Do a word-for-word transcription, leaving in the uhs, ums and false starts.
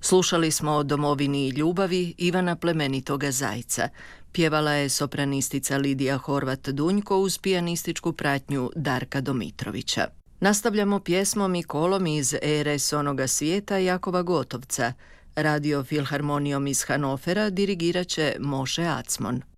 Slušali smo o domovini i ljubavi Ivana Plemenitoga Zajca. Pjevala je sopranistica Lidija Horvat-Dunjko uz pijanističku pratnju Darka Domitrovića. Nastavljamo pjesmom i kolom iz ere sonoga svijeta Jakova Gotovca. Radio Filharmonijom iz Hanofera dirigirat će Moše Acmon.